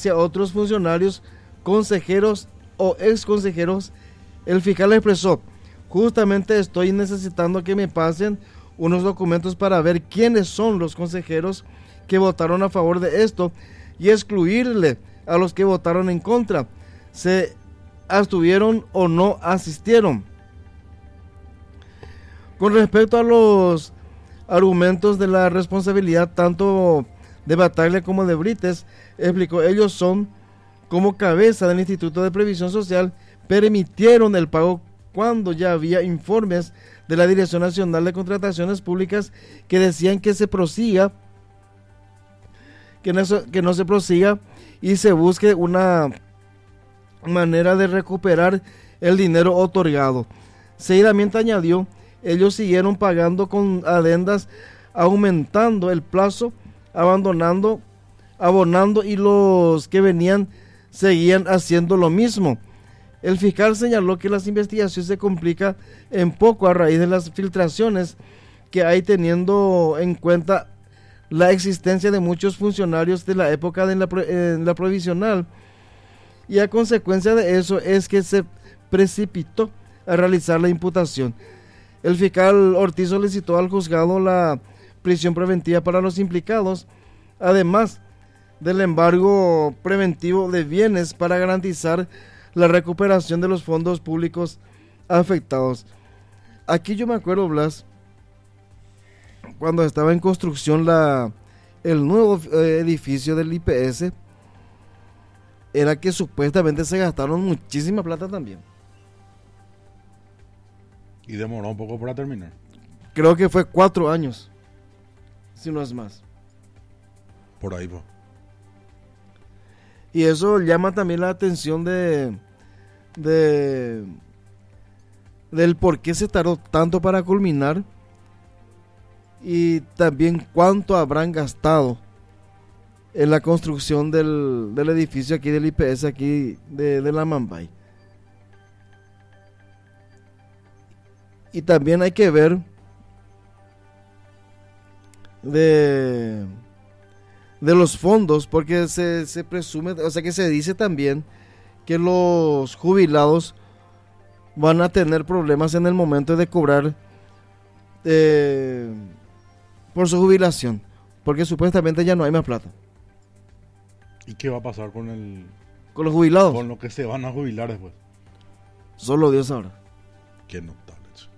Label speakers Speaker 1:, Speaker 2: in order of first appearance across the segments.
Speaker 1: hacia otros funcionarios, consejeros o exconsejeros, el fiscal expresó: justamente estoy necesitando que me pasen unos documentos para ver quiénes son los consejeros que votaron a favor de esto y excluirle a los que votaron en contra, se abstuvieron o no asistieron. Con respecto a los argumentos de la responsabilidad tanto de Bataglia como de Brites, explicó: ellos son, como cabeza del Instituto de Previsión Social, permitieron el pago cuando ya había informes de la Dirección Nacional de Contrataciones Públicas que decían que se prosiga, que no se prosiga y se busque una manera de recuperar el dinero otorgado. Seguidamente añadió: ellos siguieron pagando con adendas, aumentando el plazo, abonando, y los que venían seguían haciendo lo mismo. El fiscal señaló que las investigaciones se complican en poco a raíz de las filtraciones que hay, teniendo en cuenta la existencia de muchos funcionarios de la época de la provisional, y a consecuencia de eso es que se precipitó a realizar la imputación. El fiscal Ortiz solicitó al juzgado la prisión preventiva para los implicados, además del embargo preventivo de bienes para garantizar la recuperación de los fondos públicos afectados. Aquí yo me acuerdo, Blas, cuando estaba en construcción el nuevo edificio del IPS, era que supuestamente se gastaron muchísima plata también.
Speaker 2: Y demoró un poco para terminar.
Speaker 1: Creo que fue 4 años, si no es más.
Speaker 2: Por ahí va.
Speaker 1: Y eso llama también la atención del por qué se tardó tanto para culminar, y también cuánto habrán gastado en la construcción del edificio aquí del IPS aquí de la Mambay. Y también hay que ver de los fondos, porque se presume, o sea que se dice también que los jubilados van a tener problemas en el momento de cobrar por su jubilación, porque supuestamente ya no hay más plata.
Speaker 2: ¿Y qué va a pasar con
Speaker 1: los jubilados?
Speaker 2: Con lo que se van a jubilar después.
Speaker 1: Solo Dios sabrá.
Speaker 2: Qué notable.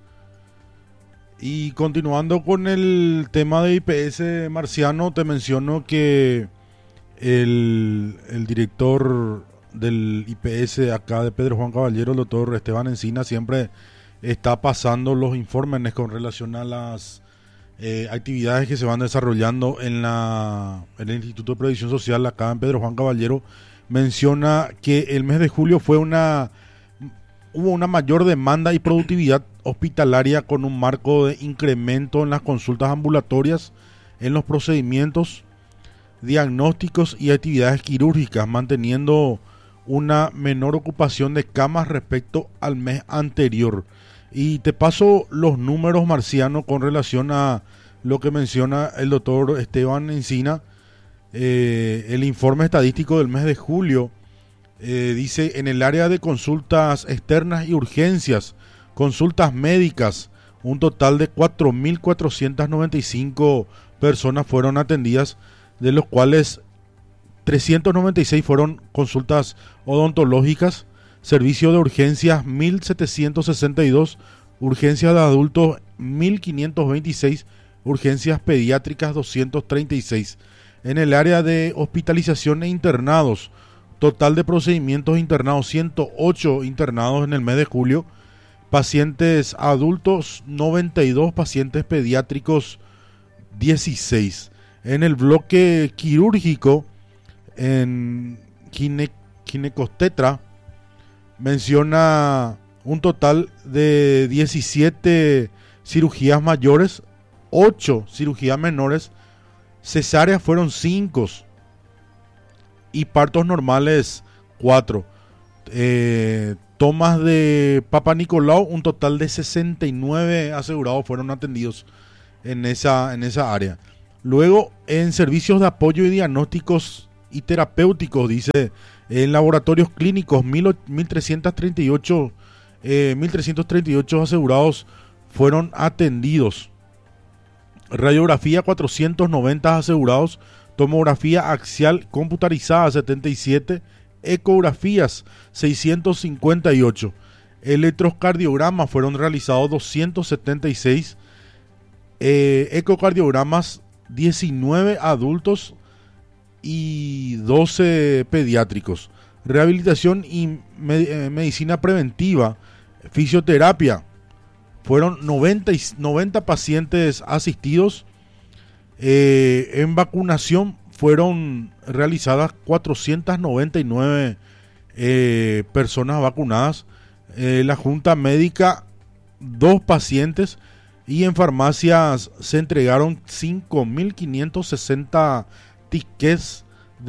Speaker 2: Y continuando con el tema de IPS, Marciano, te menciono que el director del IPS acá de Pedro Juan Caballero, el doctor Esteban Encina, siempre está pasando los informes con relación a las actividades que se van desarrollando en el Instituto de Previsión Social acá en Pedro Juan Caballero. Menciona que el mes de julio hubo una mayor demanda y productividad hospitalaria, con un marco de incremento en las consultas ambulatorias, en los procedimientos diagnósticos y actividades quirúrgicas, manteniendo una menor ocupación de camas respecto al mes anterior. Y te paso los números, Marciano, con relación a lo que menciona el doctor Esteban Encina. El informe estadístico del mes de julio dice: en el área de consultas externas y urgencias, consultas médicas, un total de 4.495 personas fueron atendidas, de los cuales 396 fueron consultas odontológicas, servicio de urgencias 1.762, urgencias de adultos 1.526, urgencias pediátricas 236. En el área de hospitalización e internados, total de procedimientos internados 108 internados en el mes de julio, pacientes adultos 92, pacientes pediátricos 16. En el bloque quirúrgico, en ginecostetra, menciona un total de 17 cirugías mayores, 8 cirugías menores, cesáreas fueron 5 y partos normales 4. Tomas de Papa Nicolau, un total de 69 asegurados fueron atendidos en esa área. Luego, en servicios de apoyo y diagnósticos y terapéuticos, dice. En laboratorios clínicos, 1.338 asegurados fueron atendidos. Radiografía, 490 asegurados. Tomografía axial computarizada, 77. Ecografías, 658. Electrocardiogramas fueron realizados, 276. Ecocardiogramas, 19 adultos y 12 pediátricos. Rehabilitación y medicina preventiva, fisioterapia. Fueron 90 pacientes asistidos. En vacunación fueron realizadas 499 personas vacunadas. La Junta Médica, 2 pacientes. Y en farmacias se entregaron 5.560 tickets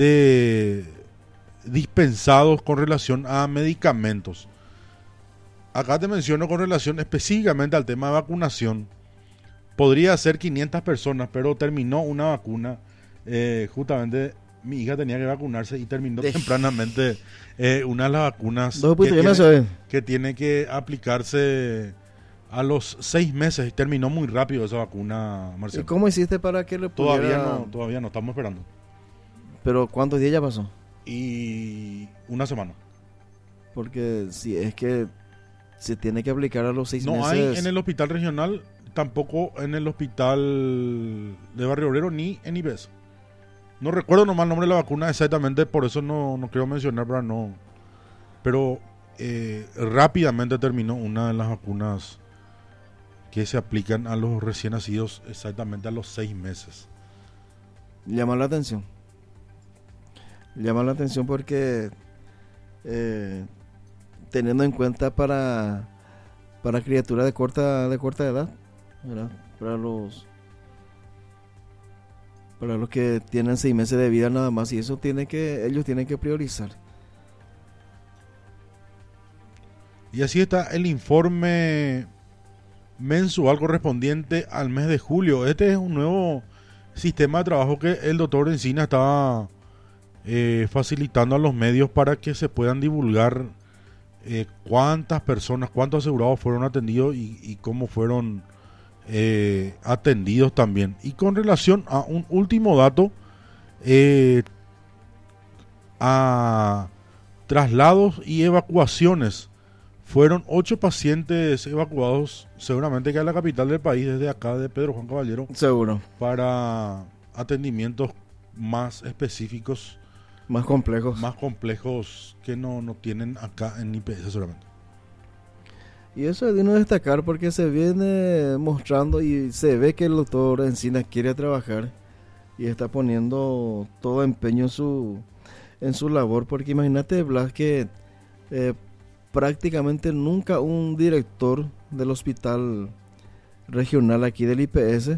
Speaker 2: dispensados con relación a medicamentos. Acá te menciono con relación específicamente al tema de vacunación. Podría ser 500 personas, pero terminó una vacuna. Justamente mi hija tenía que vacunarse y terminó tempranamente una de las vacunas que tiene que aplicarse a los 6 meses. Y terminó muy rápido esa vacuna, Marcelo.
Speaker 1: ¿Y cómo hiciste para que le pudiera...?
Speaker 2: Todavía no, estamos esperando.
Speaker 1: ¿Pero cuántos días ya pasó?
Speaker 2: Y una semana.
Speaker 1: Porque si es que se tiene que aplicar a los 6 meses...
Speaker 2: No hay en el hospital regional, tampoco en el hospital de Barrio Obrero, ni en IBS. No recuerdo nomás el nombre de la vacuna exactamente, por eso no quiero mencionar para no... Pero rápidamente terminó una de las vacunas que se aplican a los recién nacidos exactamente a los 6 meses.
Speaker 1: Llama la atención. Llama la atención porque teniendo en cuenta para criaturas de corta edad, ¿verdad? Para los que tienen 6 meses de vida nada más, y eso ellos tienen que priorizar.
Speaker 2: Y así está el informe mensual correspondiente al mes de julio. Este es un nuevo sistema de trabajo que el doctor Encina estaba facilitando a los medios para que se puedan divulgar cuántas personas, cuántos asegurados fueron atendidos y cómo fueron atendidos también. Y con relación a un último dato, a traslados y evacuaciones, fueron 8 pacientes evacuados, seguramente que a la capital del país, desde acá de Pedro Juan Caballero.
Speaker 1: Seguro.
Speaker 2: Para atendimientos más específicos.
Speaker 1: Más complejos
Speaker 2: que no tienen acá en IPS seguramente.
Speaker 1: Y eso es digno de destacar porque se viene mostrando y se ve que el doctor Encina quiere trabajar y está poniendo todo empeño en su labor, porque imagínate, Blas, que prácticamente nunca un director del hospital regional aquí del IPS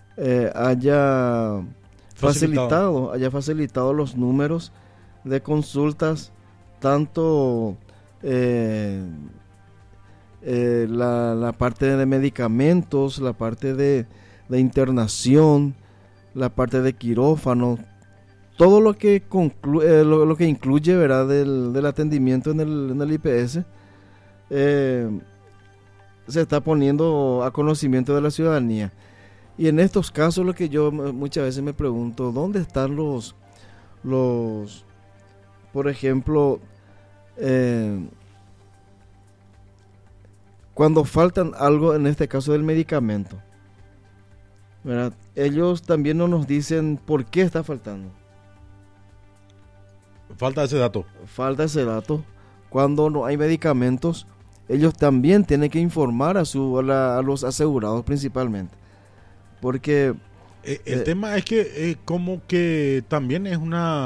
Speaker 1: haya facilitado los números de consultas, tanto la parte de medicamentos, la parte de internación, la parte de quirófano, todo lo que lo que incluye, ¿verdad?, del atendimiento en el IPS, se está poniendo a conocimiento de la ciudadanía. Y en estos casos lo que yo muchas veces me pregunto, ¿dónde están los por ejemplo, cuando faltan algo, en este caso del medicamento, ¿verdad? Ellos también no nos dicen por qué está faltando.
Speaker 2: Falta ese dato.
Speaker 1: Cuando no hay medicamentos, ellos también tienen que informar a los asegurados principalmente. Porque
Speaker 2: el tema es que como que también es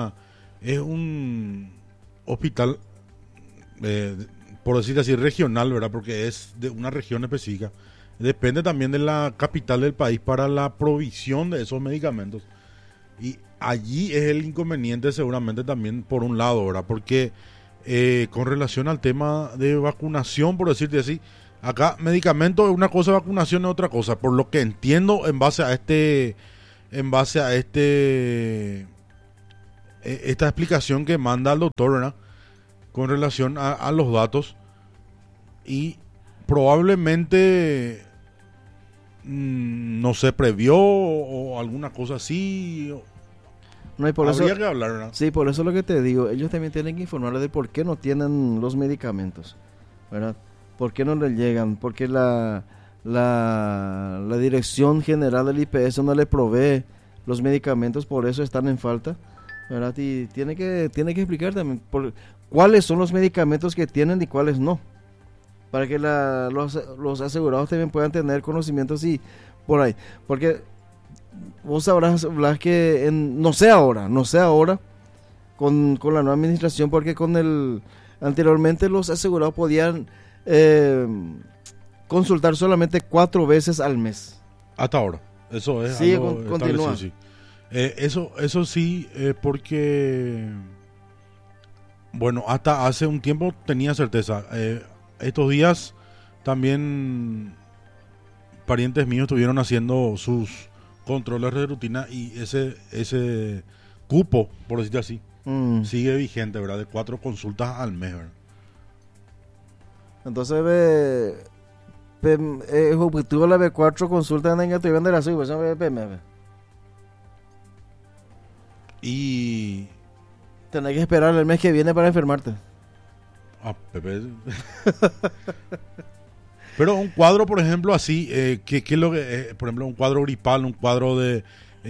Speaker 2: un hospital, por decir así, regional, ¿verdad? Porque es de una región específica. Depende también de la capital del país para la provisión de esos medicamentos. Y allí es el inconveniente seguramente también por un lado, ¿verdad? Porque con relación al tema de vacunación, por decirte así, acá medicamento es una cosa, vacunación es otra cosa. Por lo que entiendo en base a este esta explicación que manda el doctor, ¿verdad? Con relación a los datos, y probablemente no se previó o alguna cosa así.
Speaker 1: No, y por
Speaker 2: Habría
Speaker 1: eso,
Speaker 2: que hablar, ¿verdad?
Speaker 1: sí, por eso es lo que te digo, ellos también tienen que informarle de por qué no tienen los medicamentos, ¿verdad? ¿Por qué no les llegan? Porque la Dirección General del IPS no le provee los medicamentos, por eso están en falta, ¿verdad? Y tiene que explicar también cuáles son los medicamentos que tienen y cuáles no, para que los asegurados también puedan tener conocimientos y por ahí, porque vos sabrás, Blas, que no sé ahora con la nueva administración, porque anteriormente los asegurados podían consultar solamente 4 veces al mes.
Speaker 2: Hasta ahora. Eso es
Speaker 1: Sí,
Speaker 2: algo
Speaker 1: continúa.
Speaker 2: establecido, sí. Eso sí, porque, bueno, hasta hace un tiempo tenía certeza. Estos días también parientes míos estuvieron haciendo sus controles de rutina y ese cupo, por decirlo así, sigue vigente, ¿verdad? De 4 consultas al mes, ¿verdad?
Speaker 1: Entonces, objetivo la B4 consulta en que vender así, pues PMB.
Speaker 2: Y
Speaker 1: Tenés que esperar el mes que viene para enfermarte.
Speaker 2: Pepe. Pero un cuadro, por ejemplo, así, ¿qué es lo que, por ejemplo, un cuadro gripal, un cuadro de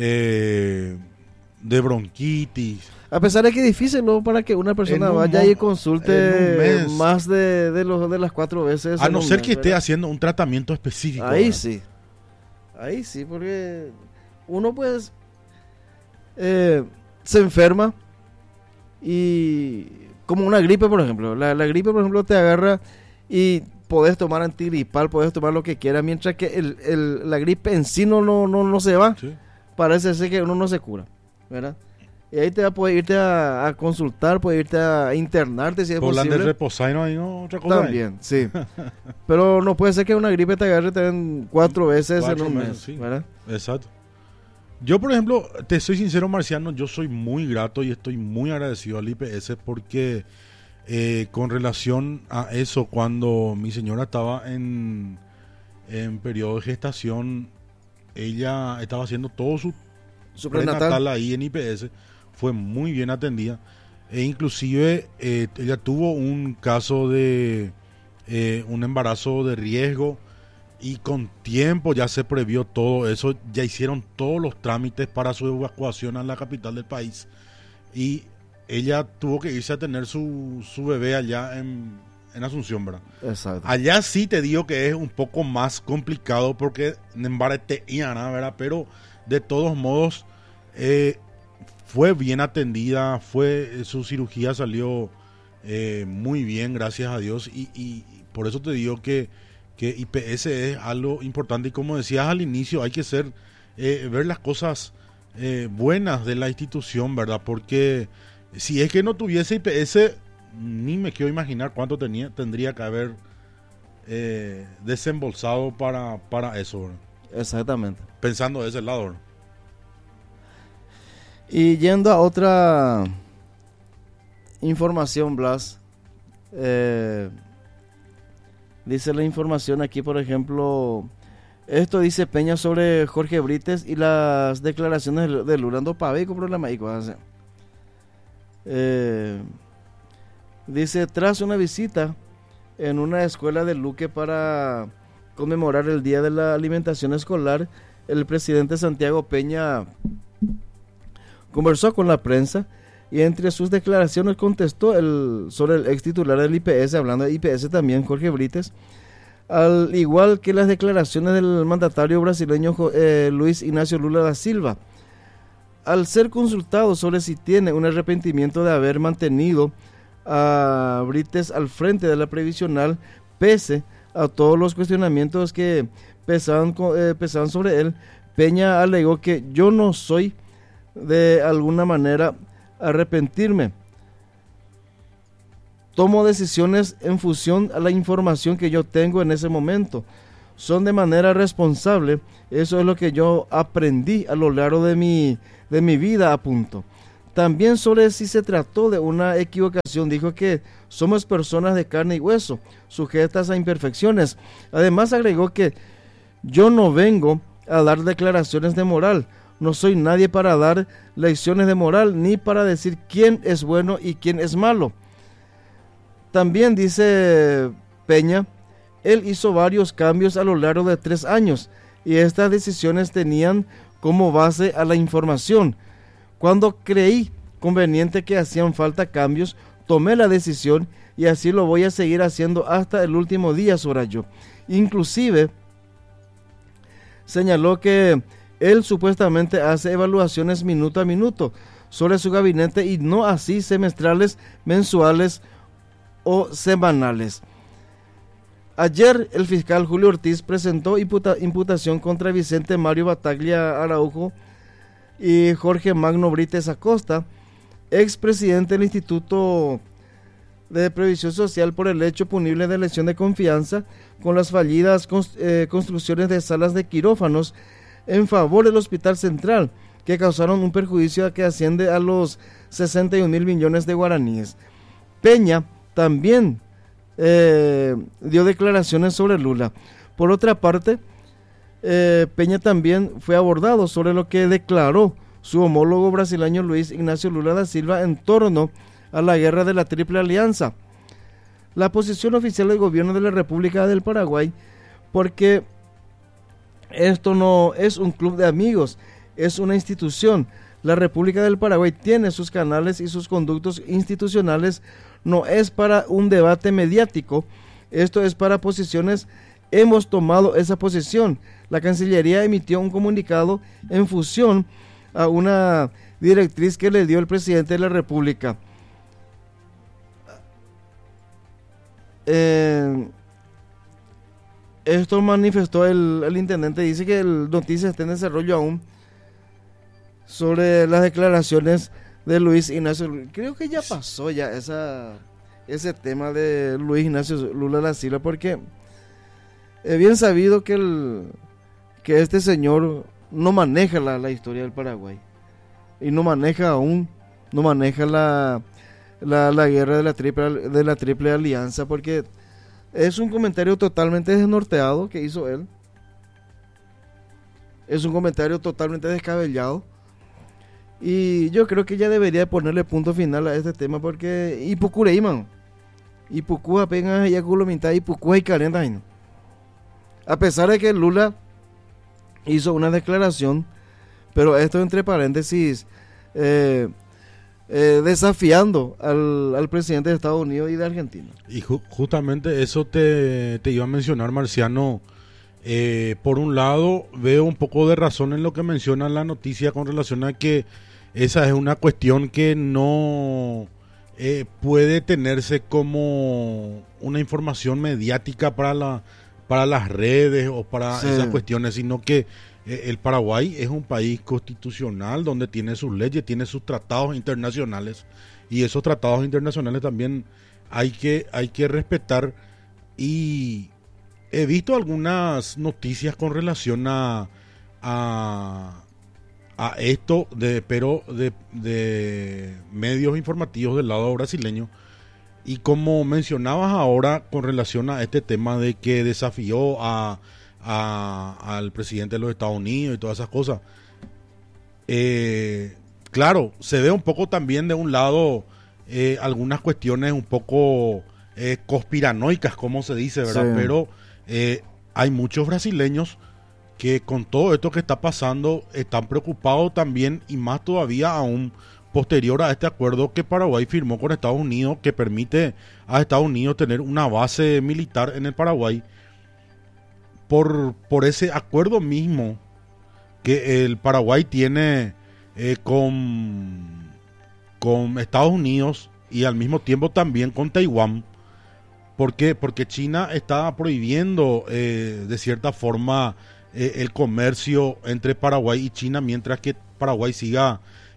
Speaker 2: bronquitis?
Speaker 1: A pesar de que es difícil, ¿no? Para que una persona vaya y consulte más de las 4 veces.
Speaker 2: A no ser que esté haciendo un tratamiento específico.
Speaker 1: Ahí sí, porque uno pues se enferma y como una gripe, por ejemplo. La gripe, por ejemplo, te agarra y podés tomar antigripal, podés tomar lo que quieras, mientras que la gripe en sí no se va. Sí. Parece ser que uno no se cura, ¿verdad? Y ahí te va a poder irte a consultar, puedes irte a internarte si es posible.
Speaker 2: Holanda reposaino ahí, ¿no? Otra cosa.
Speaker 1: También, sí. Pero no puede ser que una gripe te agarre también 4 veces en un mes,
Speaker 2: sí.
Speaker 1: ¿verdad?
Speaker 2: Exacto. Yo, por ejemplo, te soy sincero, Marciano, yo soy muy grato y estoy muy agradecido al IPS porque con relación a eso, cuando mi señora estaba en periodo de gestación, ella estaba haciendo todo su prenatal ahí en IPS, fue muy bien atendida e inclusive ella tuvo un caso de un embarazo de riesgo y con tiempo ya se previó todo eso, ya hicieron todos los trámites para su evacuación a la capital del país y ella tuvo que irse a tener su bebé allá en Asunción, ¿verdad?
Speaker 1: Exacto.
Speaker 2: Allá sí te digo que es un poco más complicado porque ¿verdad? Pero de todos modos fue bien atendida, su cirugía salió muy bien, gracias a Dios, y por eso te digo que IPS es algo importante, y como decías al inicio, hay que ver las cosas buenas de la institución, ¿verdad? Porque si es que no tuviese IPS, ni me quiero imaginar cuánto tendría que haber desembolsado para eso, ¿verdad?
Speaker 1: Exactamente.
Speaker 2: Pensando de ese lado, ¿verdad?
Speaker 1: Y yendo a otra información, Blas, dice la información aquí, por ejemplo, esto dice Peña sobre Jorge Brites y las declaraciones de Lurando Pave y con problema y cosas así. Dice, tras una visita en una escuela de Luque para conmemorar el Día de la Alimentación Escolar, el presidente Santiago Peña conversó con la prensa y entre sus declaraciones contestó sobre el ex titular del IPS, hablando de IPS también, Jorge Brites, al igual que las declaraciones del mandatario brasileño Luis Ignacio Lula da Silva. Al ser consultado sobre si tiene un arrepentimiento de haber mantenido a Brites al frente de la previsional, pese a todos los cuestionamientos que pesaban sobre él, Peña alegó que yo no soy de alguna manera arrepentirme. Tomo decisiones en función a la información que yo tengo en ese momento. Son de manera responsable. Eso es lo que yo aprendí a lo largo de mi vida, apunto. También sobre si se trató de una equivocación, dijo que somos personas de carne y hueso, sujetas a imperfecciones. Además agregó que yo no vengo a dar declaraciones de moral, no soy nadie para dar lecciones de moral, ni para decir quién es bueno y quién es malo. También dice Peña, él hizo varios cambios a lo largo de 3 años, y estas decisiones tenían como base a la información. Cuando creí conveniente que hacían falta cambios, tomé la decisión y así lo voy a seguir haciendo hasta el último día, subrayó. Inclusive señaló que él supuestamente hace evaluaciones minuto a minuto sobre su gabinete y no así semestrales, mensuales o semanales. Ayer el fiscal Julio Ortiz presentó imputación contra Vicente Mario Bataglia Araujo y Jorge Magno Brites Acosta, expresidente del Instituto de Previsión Social, por el hecho punible de lesión de confianza con las fallidas construcciones de salas de quirófanos en favor del Hospital Central, que causaron un perjuicio que asciende a los 61 mil millones de guaraníes. Peña también dio declaraciones sobre Lula. Por otra parte, Peña también fue abordado sobre lo que declaró su homólogo brasileño Luis Ignacio Lula da Silva en torno a la guerra de la Triple Alianza. La posición oficial del gobierno de la República del Paraguay, porque esto no es un club de amigos, es una institución. La República del Paraguay tiene sus canales y sus conductos institucionales, no es para un debate mediático, esto es para posiciones. Hemos tomado esa posición. La Cancillería emitió un comunicado en fusión a una directriz que le dio el presidente de la República. Esto manifestó el intendente. Dice que el noticia está en desarrollo aún sobre las declaraciones de Luis Ignacio. Creo que ya pasó ya ese tema de Luis Ignacio Lula da Silva, porque es bien sabido que este señor no maneja la historia del Paraguay y no maneja la guerra de la triple alianza, porque es un comentario totalmente desnorteado que hizo él. Es un comentario totalmente descabellado. Y yo creo que ya debería ponerle punto final a este tema, porque Ipucureiman, Ipucú apenas ya culo mitad, Ipucú hay 40 años. A pesar de que Lula hizo una declaración, pero esto entre paréntesis, desafiando al presidente de Estados Unidos y de Argentina.
Speaker 2: Y justamente eso te iba a mencionar, Marciano. Por un lado, veo un poco de razón en lo que menciona la noticia con relación a que esa es una cuestión que no puede tenerse como una información mediática para las redes o para esas cuestiones, sino que el Paraguay es un país constitucional donde tiene sus leyes, tiene sus tratados internacionales, y esos tratados internacionales también hay que respetar. Y he visto algunas noticias con relación a esto, pero de medios informativos del lado brasileño. Y como mencionabas ahora con relación a este tema de que desafió al presidente de los Estados Unidos y todas esas cosas, claro, se ve un poco también de un lado algunas cuestiones un poco conspiranoicas, como se dice, ¿verdad? Sí. Pero hay muchos brasileños que con todo esto que está pasando están preocupados también, y más todavía aún posterior a este acuerdo que Paraguay firmó con Estados Unidos, que permite a Estados Unidos tener una base militar en el Paraguay. Por ese acuerdo mismo que el Paraguay tiene con Estados Unidos y al mismo tiempo también con Taiwán, porque China está prohibiendo de cierta forma el comercio entre Paraguay y China, mientras que Paraguay siga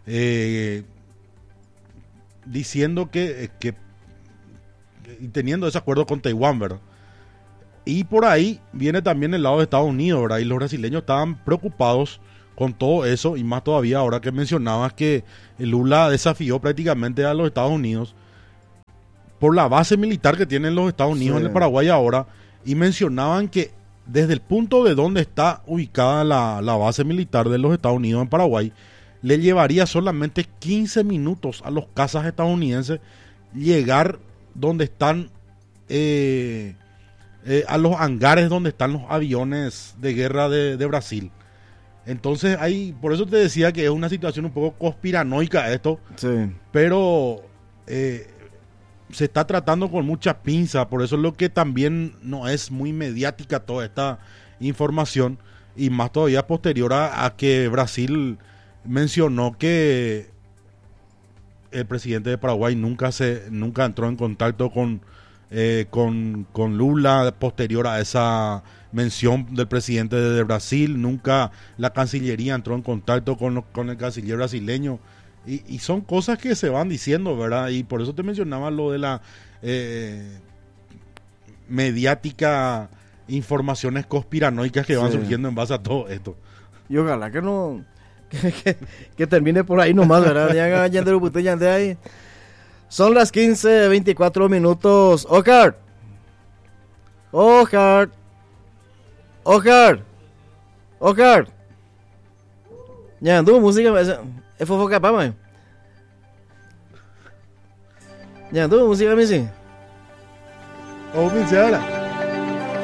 Speaker 2: diciendo que teniendo ese acuerdo con Taiwán, ¿verdad? Y por ahí viene también el lado de Estados Unidos, ¿verdad? Y los brasileños estaban preocupados con todo eso, y más todavía ahora que mencionabas que Lula desafió prácticamente a los Estados Unidos por la base militar que tienen los Estados Unidos en el Paraguay ahora, y mencionaban que desde el punto de donde está ubicada la base militar de los Estados Unidos en Paraguay, le llevaría solamente 15 minutos a los cazas estadounidenses llegar donde están, a los hangares donde están los aviones de guerra de Brasil. Entonces por eso te decía que es una situación un poco conspiranoica esto, pero se está tratando con mucha pinza, por eso es lo que también no es muy mediática toda esta información, y más todavía posterior a que Brasil mencionó que el presidente de Paraguay nunca entró en contacto con Lula posterior a esa mención del presidente de Brasil. Nunca la Cancillería entró en contacto con el canciller brasileño, y son cosas que se van diciendo, ¿verdad? Y por eso te mencionaba lo de la mediática, informaciones conspiranoicas que van surgiendo en base a todo esto.
Speaker 1: Y ojalá que no que termine por ahí nomás, ¿verdad? Ya ahí. Son las 15:24 minutos. Ojar. Ya anduvo música. Es fofoca pa, man. Ya anduvo música, Missy.
Speaker 2: Oh, ahora.